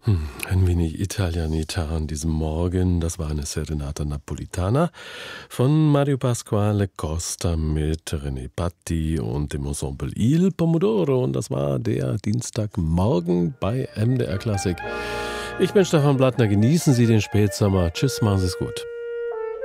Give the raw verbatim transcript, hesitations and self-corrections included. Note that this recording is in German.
Hm, ein wenig Italianita an diesem Morgen. Das war eine Serenata Napolitana von Mario Pasquale Costa mit René Patti und dem Ensemble Il Pomodoro. Und das war der Dienstagmorgen bei M D R Klassik. Ich bin Stefan Blattner. Genießen Sie den Spätsommer. Tschüss, machen Sie es gut.